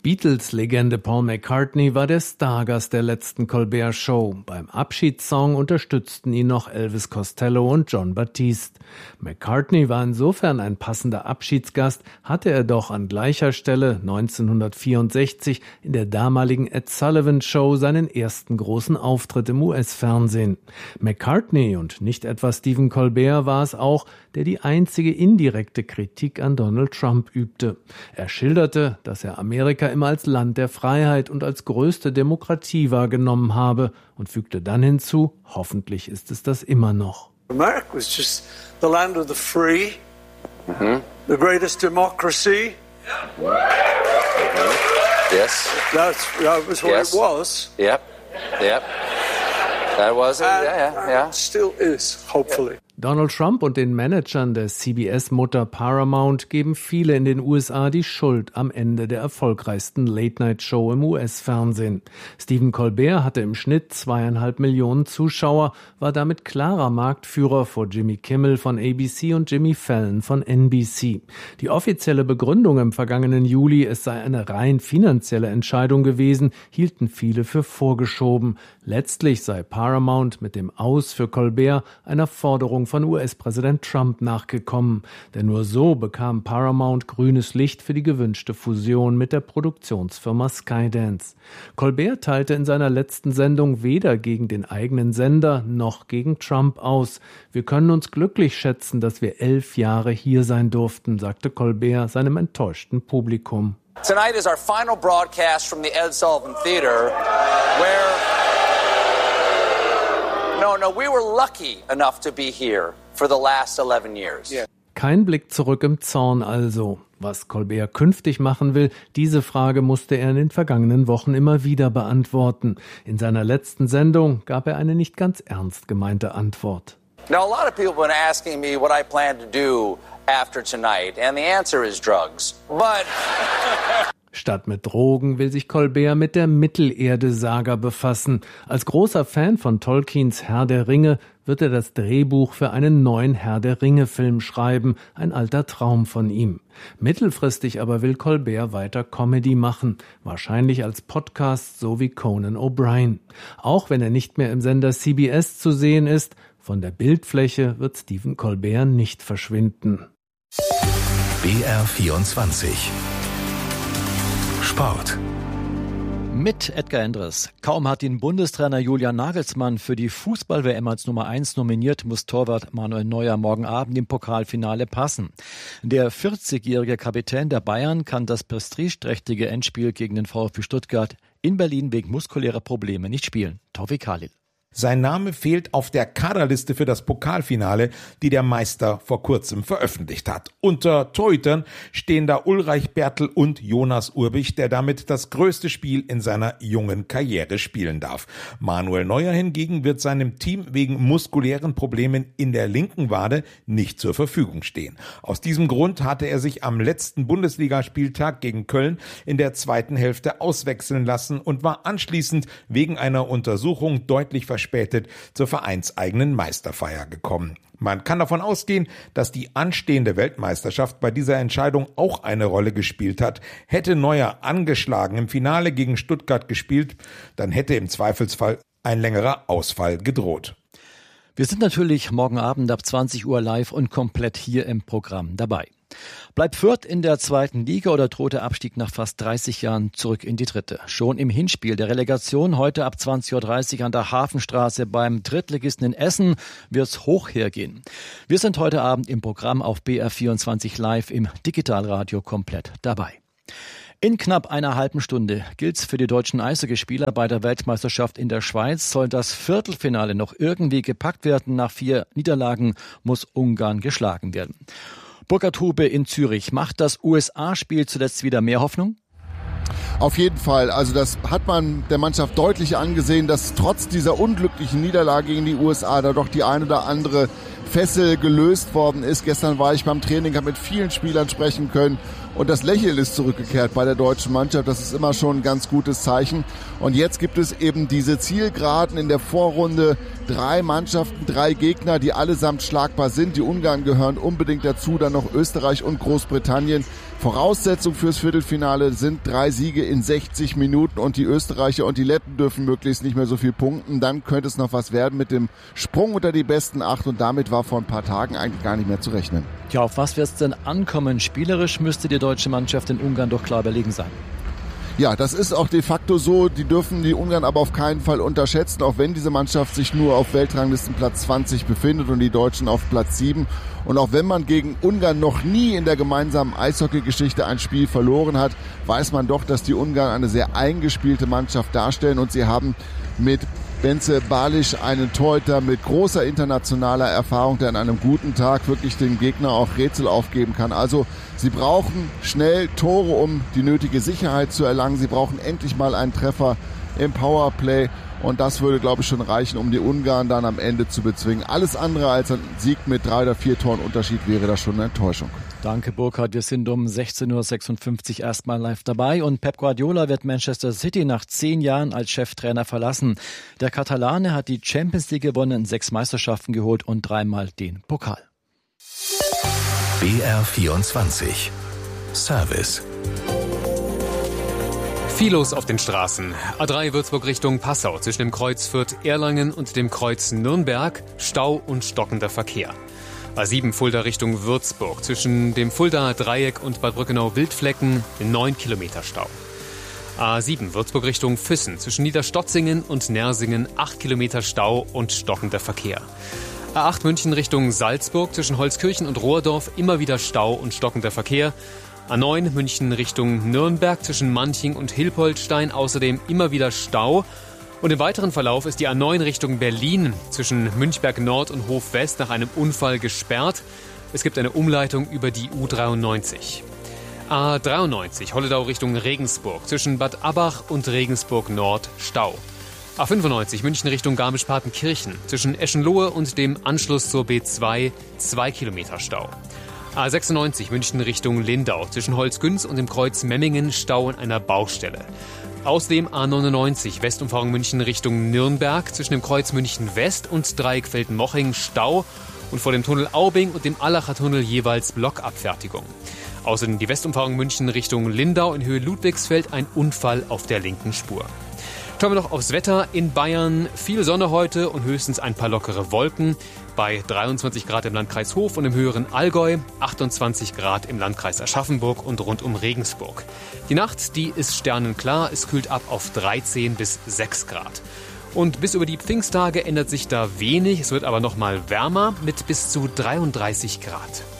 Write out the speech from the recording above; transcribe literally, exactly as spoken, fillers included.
Beatles-Legende Paul McCartney war der Stargast der letzten Colbert-Show. Beim Abschiedssong unterstützten ihn noch Elvis Costello und Jon Batiste. McCartney war insofern ein passender Abschiedsgast, hatte er doch an gleicher Stelle neunzehnhundertvierundsechzig in der damaligen Ed Sullivan Show seinen ersten großen Auftritt im U S-Fernsehen. McCartney und nicht etwa Stephen Colbert war es auch, der die einzige indirekte Kritik an Donald Trump übte. Er schilderte, dass er Amerika immer als Land der Freiheit und als größte Demokratie wahrgenommen habe und fügte dann hinzu, hoffentlich ist es das immer noch. America was just the land of the free, mm-hmm. the greatest democracy. Mm-hmm. Yes. That's, that was what yes. it was. Yep, yep. That was it, and, yeah, yeah, yeah. It still is, hopefully. Donald Trump und den Managern der C B S-Mutter Paramount geben viele in den U S A die Schuld am Ende der erfolgreichsten Late-Night-Show im U S-Fernsehen. Stephen Colbert hatte im Schnitt zweieinhalb Millionen Zuschauer, war damit klarer Marktführer vor Jimmy Kimmel von A B C und Jimmy Fallon von N B C. Die offizielle Begründung im vergangenen Juli, es sei eine rein finanzielle Entscheidung gewesen, hielten viele für vorgeschoben. Letztlich sei Paramount mit dem Aus für Colbert einer Forderung von U S-Präsident Trump nachgekommen. Denn nur so bekam Paramount grünes Licht für die gewünschte Fusion mit der Produktionsfirma Skydance. Colbert teilte in seiner letzten Sendung weder gegen den eigenen Sender noch gegen Trump aus. Wir können uns glücklich schätzen, dass wir elf Jahre hier sein durften, sagte Colbert seinem enttäuschten Publikum. Tonight is our final broadcast from the Ed Sullivan Theater, where No, no, we were lucky enough to be here for the last eleven years. Yeah. Kein Blick zurück im Zorn also. Was Colbert künftig machen will, diese Frage musste er in den vergangenen Wochen immer wieder beantworten. In seiner letzten Sendung gab er eine nicht ganz ernst gemeinte Antwort. Now, a lot of people have been asking me what I plan to do after tonight, and the answer is drugs. But Statt mit Drogen will sich Colbert mit der Mittelerde-Saga befassen. Als großer Fan von Tolkiens Herr der Ringe wird er das Drehbuch für einen neuen Herr der Ringe-Film schreiben, ein alter Traum von ihm. Mittelfristig aber will Colbert weiter Comedy machen, wahrscheinlich als Podcast, so wie Conan O'Brien. Auch wenn er nicht mehr im Sender C B S zu sehen ist, von der Bildfläche wird Stephen Colbert nicht verschwinden. B R vierundzwanzig Sport. Mit Edgar Endres. Kaum hat ihn Bundestrainer Julian Nagelsmann für die Fußball-W M als Nummer eins nominiert, muss Torwart Manuel Neuer morgen Abend im Pokalfinale passen. Der vierzigjährige Kapitän der Bayern kann das prestigeträchtige Endspiel gegen den VfB Stuttgart in Berlin wegen muskulärer Probleme nicht spielen. Tawfik Khalil. Sein Name fehlt auf der Kaderliste für das Pokalfinale, die der Meister vor kurzem veröffentlicht hat. Unter Torhütern stehen da Ulreich Bertl und Jonas Urbich, der damit das größte Spiel in seiner jungen Karriere spielen darf. Manuel Neuer hingegen wird seinem Team wegen muskulären Problemen in der linken Wade nicht zur Verfügung stehen. Aus diesem Grund hatte er sich am letzten Bundesligaspieltag gegen Köln in der zweiten Hälfte auswechseln lassen und war anschließend wegen einer Untersuchung deutlich verspätet später zur vereinseigenen Meisterfeier gekommen. Man kann davon ausgehen, dass die anstehende Weltmeisterschaft bei dieser Entscheidung auch eine Rolle gespielt hat. Hätte Neuer angeschlagen im Finale gegen Stuttgart gespielt, dann hätte im Zweifelsfall ein längerer Ausfall gedroht. Wir sind natürlich morgen Abend ab zwanzig Uhr live und komplett hier im Programm dabei. Bleibt Fürth in der zweiten Liga oder droht der Abstieg nach fast dreißig Jahren zurück in die dritte? Schon im Hinspiel der Relegation heute ab zwanzig Uhr dreißig an der Hafenstraße beim Drittligisten in Essen wird's hoch hergehen. Wir sind heute Abend im Programm auf B R vierundzwanzig live im Digitalradio komplett dabei. In knapp einer halben Stunde gilt's für die deutschen Eishockeyspieler bei der Weltmeisterschaft in der Schweiz. Soll das Viertelfinale noch irgendwie gepackt werden? Nach vier Niederlagen muss Ungarn geschlagen werden. Burkhard Hube in Zürich. Macht das U S A-Spiel zuletzt wieder mehr Hoffnung? Auf jeden Fall. Also das hat man der Mannschaft deutlich angesehen, dass trotz dieser unglücklichen Niederlage gegen die U S A da doch die ein oder andere Fessel gelöst worden ist. Gestern war ich beim Training, habe mit vielen Spielern sprechen können und das Lächeln ist zurückgekehrt bei der deutschen Mannschaft. Das ist immer schon ein ganz gutes Zeichen. Und jetzt gibt es eben diese Zielgeraden in der Vorrunde. Drei Mannschaften, drei Gegner, die allesamt schlagbar sind. Die Ungarn gehören unbedingt dazu, dann noch Österreich und Großbritannien. Voraussetzung fürs Viertelfinale sind drei Siege in sechzig Minuten und die Österreicher und die Letten dürfen möglichst nicht mehr so viel punkten. Dann könnte es noch was werden mit dem Sprung unter die besten acht und damit war vor ein paar Tagen eigentlich gar nicht mehr zu rechnen. Ja, auf was wird es denn ankommen? Spielerisch müsste die deutsche Mannschaft in Ungarn doch klar überlegen sein. Ja, das ist auch de facto so. Die dürfen die Ungarn aber auf keinen Fall unterschätzen, auch wenn diese Mannschaft sich nur auf Weltranglistenplatz zwanzig befindet und die Deutschen auf Platz sieben. Und auch wenn man gegen Ungarn noch nie in der gemeinsamen Eishockey-Geschichte ein Spiel verloren hat, weiß man doch, dass die Ungarn eine sehr eingespielte Mannschaft darstellen und sie haben mit Bence Balic einen Torhüter mit großer internationaler Erfahrung, der an einem guten Tag wirklich dem Gegner auch Rätsel aufgeben kann. Also sie brauchen schnell Tore, um die nötige Sicherheit zu erlangen. Sie brauchen endlich mal einen Treffer im Powerplay und das würde, glaube ich, schon reichen, um die Ungarn dann am Ende zu bezwingen. Alles andere als ein Sieg mit drei oder vier Toren Unterschied wäre da schon eine Enttäuschung. Danke, Burkhard. Wir sind um sechzehn Uhr sechsundfünfzig erstmal live dabei und Pep Guardiola wird Manchester City nach zehn Jahren als Cheftrainer verlassen. Der Katalane hat die Champions League gewonnen, sechs Meisterschaften geholt und dreimal den Pokal. B R vierundzwanzig Service. Viel los auf den Straßen. A drei Würzburg Richtung Passau zwischen dem Kreuz Fürth-Erlangen und dem Kreuz Nürnberg. Stau und stockender Verkehr. A sieben Fulda Richtung Würzburg zwischen dem Fuldaer Dreieck und Bad Brückenau-Wildflecken neun Kilometer Stau. A sieben Würzburg Richtung Füssen zwischen Niederstotzingen und Nersingen acht Kilometer Stau und stockender Verkehr. A acht München Richtung Salzburg zwischen Holzkirchen und Rohrdorf immer wieder Stau und stockender Verkehr. A neun München Richtung Nürnberg zwischen Manching und Hilpoltstein außerdem immer wieder Stau. Und im weiteren Verlauf ist die A neun Richtung Berlin zwischen Münchberg Nord und Hof West nach einem Unfall gesperrt. Es gibt eine Umleitung über die U dreiundneunzig. A dreiundneunzig Holledau Richtung Regensburg zwischen Bad Abbach und Regensburg Nord Stau. A fünfundneunzig München Richtung Garmisch-Partenkirchen zwischen Eschenlohe und dem Anschluss zur B zwei zwei Kilometer Stau. A sechsundneunzig München Richtung Lindau zwischen Holzgünz und dem Kreuz Memmingen Stau in einer Baustelle. Außerdem A neunundneunzig Westumfahrung München Richtung Nürnberg zwischen dem Kreuz München West und Dreieckfelden-Moching Stau und vor dem Tunnel Aubing und dem Allacher Tunnel jeweils Blockabfertigung. Außerdem die Westumfahrung München Richtung Lindau in Höhe Ludwigsfeld ein Unfall auf der linken Spur. Schauen wir noch aufs Wetter in Bayern. Viel Sonne heute und höchstens ein paar lockere Wolken. Bei dreiundzwanzig Grad im Landkreis Hof und im höheren Allgäu, achtundzwanzig Grad im Landkreis Aschaffenburg und rund um Regensburg. Die Nacht, die ist sternenklar. Es kühlt ab auf dreizehn bis sechs Grad. Und bis über die Pfingsttage ändert sich da wenig. Es wird aber noch mal wärmer mit bis zu dreiunddreißig Grad.